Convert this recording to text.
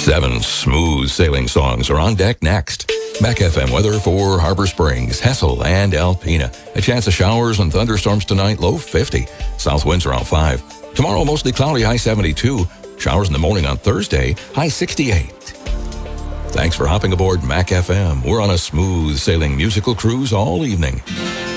7 smooth sailing songs are on deck next. Mac FM weather for Harbor Springs, Hessel, and Alpena. A chance of showers and thunderstorms tonight, low 50. South winds around 5. Tomorrow, mostly cloudy, high 72. Showers in the morning on Thursday, high 68. Thanks for hopping aboard Mac FM. We're on a smooth sailing musical cruise all evening.